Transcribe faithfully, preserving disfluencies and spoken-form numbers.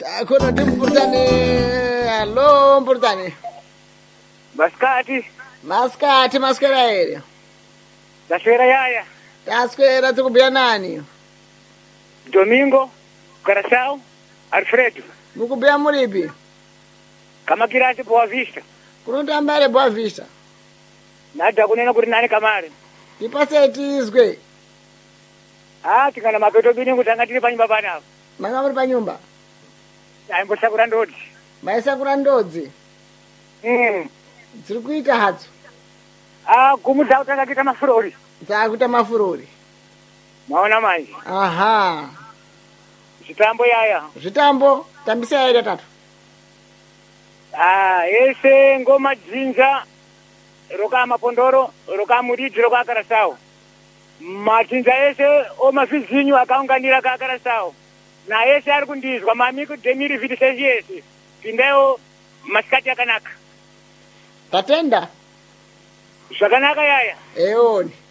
Takono timpurtani. Allo mpurtani. Maskati. Maskati maskwera ere. Taswera yaya. Taskwera tikubira nani? Domingo, Carasau, Alfredo. Mukubira muripi? Kamakirasi Boa Vista. Kunotambare Boa Vista. Nada kunena kuti nani kamari. Tipase tizwe. Ah, tikana mapeto bini kutanga tiri panyumba pana. Manga muri panyumba. Aimbosakura ndodzi. Maisakura ndodzi. Mm. Dziri kuita hadzo. Ah, kumudza kutanga kuita mafurori. Dzakuita mafurori. Maona manje. Aha. Zvitambo yaya. Zvitambo tambisa ere tatu. Ah, ese ngoma dzinza roka mapondoro, roka muridzi, roka Karasau. Madzinza ese omafizinyu akaunganira ka Karasau. Na ese ari kundizwa mamiku demiri viti sezi ese. Pindayo masikati yakanaka. Tatenda. Zvakanaka yaya. Eoni.